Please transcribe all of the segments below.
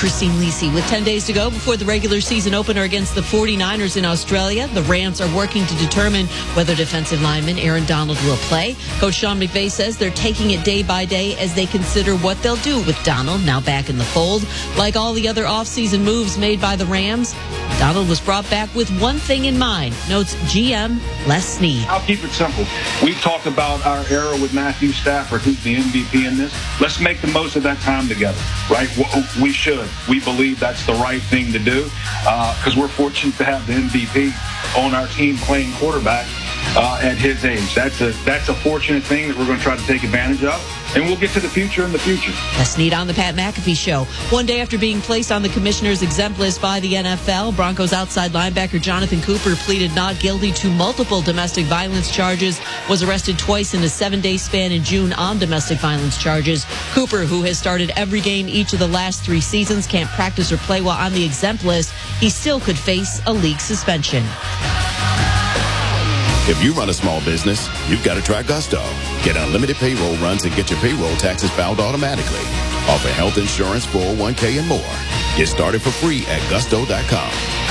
Christine Lisi. With 10 days to go before the regular season opener against the 49ers in Australia, the Rams are working to determine whether defensive lineman Aaron Donald will play. Coach Sean McVay says they're taking it day by day as they consider what they'll do with Donald, now back in the fold. Like all the other offseason moves made by the Rams, Donald was brought back with one thing in mind, notes GM Les Snead. I'll keep it simple. We've talked about our era with Matthew Stafford, who's the MVP in this. Let's make the most of that time together, right? We should. We believe that's the right thing to do because we're fortunate to have the MVP on our team playing quarterback at his age. That's a fortunate thing that we're going to try to take advantage of. And we'll get to the future in the future. That's Snead on the Pat McAfee Show. One day after being placed on the commissioner's exempt list by the NFL, Broncos outside linebacker Jonathan Cooper pleaded not guilty to multiple domestic violence charges, was arrested twice in a 7-day span in June on domestic violence charges. Cooper, who has started every game each of the last 3 seasons, can't practice or play while on the exempt list. He still could face a league suspension. If you run a small business, you've got to try Gusto. Get unlimited payroll runs and get your payroll taxes filed automatically. Offer health insurance, 401k, and more. Get started for free at gusto.com.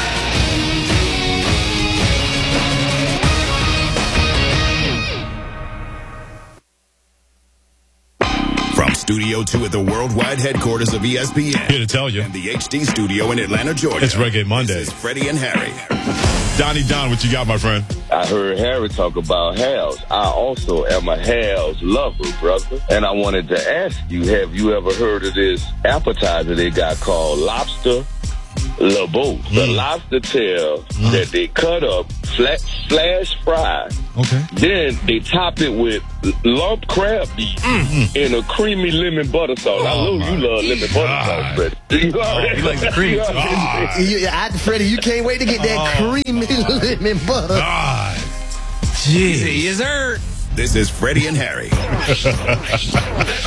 From Studio 2 at the worldwide headquarters of ESPN. Here to tell you. And the HD studio in Atlanta, Georgia. It's Reggae Monday. This is Freddie and Harry. Donnie Don, what you got, my friend? I heard Harry talk about Hal's. I also am a Hal's lover, brother. And I wanted to ask you, have you ever heard of this appetizer they got called Lobster Le Beau? The lobster tail that they cut up, slash fry. Okay. Then they top it with lump crab meat and a creamy lemon butter sauce. I know you love lemon butter sauce, but you like the creamy. Freddie, you can't wait to get that creamy lemon butter. God. Jeez. Yes, sir. This is Freddie and Harry.